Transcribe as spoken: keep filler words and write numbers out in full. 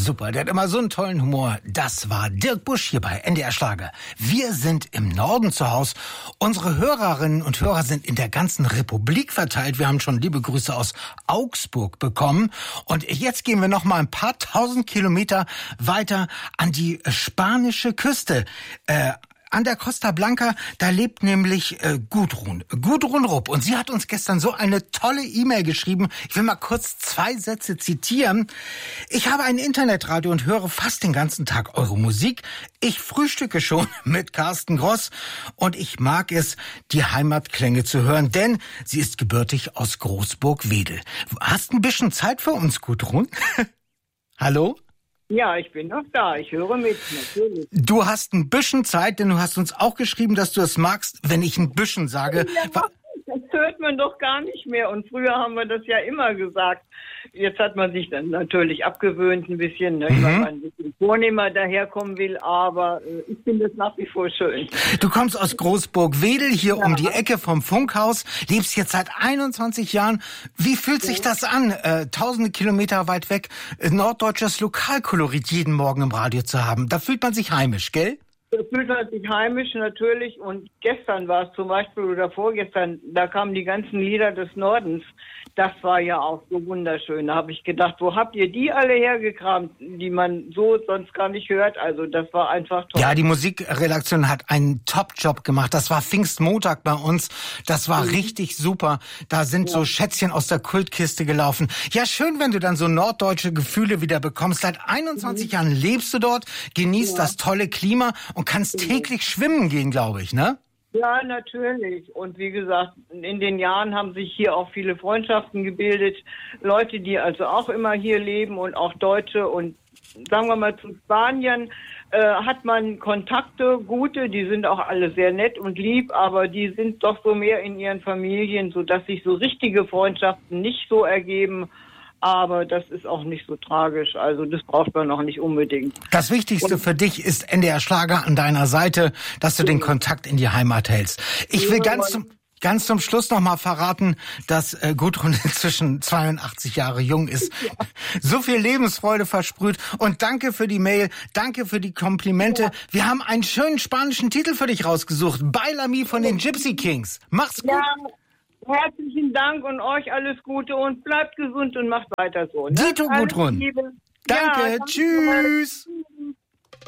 super, der hat immer so einen tollen Humor. Das war Dirk Busch hier bei N D R Schlager. Wir sind im Norden zu Hause. Unsere Hörerinnen und Hörer sind in der ganzen Republik verteilt. Wir haben schon liebe Grüße aus Augsburg bekommen. Und jetzt gehen wir noch mal ein paar tausend Kilometer weiter an die spanische Küste. Äh, An der Costa Blanca, da lebt nämlich äh, Gudrun, Gudrun Rupp. Und sie hat uns gestern so eine tolle E-Mail geschrieben. Ich will mal kurz zwei Sätze zitieren. Ich habe ein Internetradio und höre fast den ganzen Tag eure Musik. Ich frühstücke schon mit Carsten Gross und ich mag es, die Heimatklänge zu hören, denn sie ist gebürtig aus Großburg-Wedel. Hast ein bisschen Zeit für uns, Gudrun? Hallo? Ja, ich bin noch da. Ich höre mit, natürlich. Du hast ein bisschen Zeit, denn du hast uns auch geschrieben, dass du es magst, wenn ich ein bisschen sage. Ja, das hört man doch gar nicht mehr. Und früher haben wir das ja immer gesagt. Jetzt hat man sich dann natürlich abgewöhnt ein bisschen, ne, mhm. weil man ein bisschen vornehmer daherkommen will. Aber äh, ich finde es nach wie vor schön. Du kommst aus Großburg-Wedel, hier ja. um die Ecke vom Funkhaus, lebst jetzt seit einundzwanzig Jahren. Wie fühlt sich das an, äh, tausende Kilometer weit weg, äh, norddeutsches Lokalkolorit jeden Morgen im Radio zu haben? Da fühlt man sich heimisch, gell? Da fühlt man sich heimisch natürlich. Und gestern war es zum Beispiel, oder vorgestern, da kamen die ganzen Lieder des Nordens. Das war ja auch so wunderschön. Da habe ich gedacht, wo habt ihr die alle hergekramt, die man so sonst gar nicht hört? Also das war einfach toll. Ja, die Musikredaktion hat einen Top-Job gemacht. Das war Pfingstmontag bei uns. Das war mhm. richtig super. Da sind ja. so Schätzchen aus der Kultkiste gelaufen. Ja, schön, wenn du dann so norddeutsche Gefühle wieder bekommst. Seit einundzwanzig mhm. Jahren lebst du dort, genießt ja. das tolle Klima und kannst mhm. täglich schwimmen gehen, glaube ich, ne? Ja, natürlich. Und wie gesagt, in den Jahren haben sich hier auch viele Freundschaften gebildet. Leute, die also auch immer hier leben und auch Deutsche. Und sagen wir mal, zu Spaniern äh, hat man Kontakte, gute, die sind auch alle sehr nett und lieb, aber die sind doch so mehr in ihren Familien, sodass sich so richtige Freundschaften nicht so ergeben. Aber das ist auch nicht so tragisch. Also das braucht man auch nicht unbedingt. Das Wichtigste und für dich ist N D R Schlager an deiner Seite, dass du den Kontakt in die Heimat hältst. Ich will ganz zum, ganz zum Schluss noch mal verraten, dass äh, Gudrun inzwischen zweiundachtzig Jahre jung ist. Ja. So viel Lebensfreude versprüht. Und danke für die Mail, danke für die Komplimente. Ja. Wir haben einen schönen spanischen Titel für dich rausgesucht. Baila Mi von den Gypsy Kings. Mach's gut. Ja. Herzlichen Dank und euch alles Gute und bleibt gesund und macht weiter so. Ne? Dito, Gudrun. Danke, ja, danke, tschüss.